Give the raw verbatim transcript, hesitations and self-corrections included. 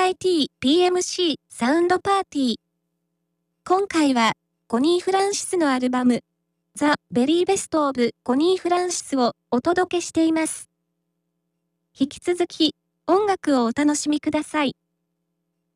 アイティーピーエムシー サウンドパーティー。今回は、コニー・フランシスのアルバム、ザ・ベリーベスト・オブ・コニー・フランシスをお届けしています。引き続き、音楽をお楽しみください。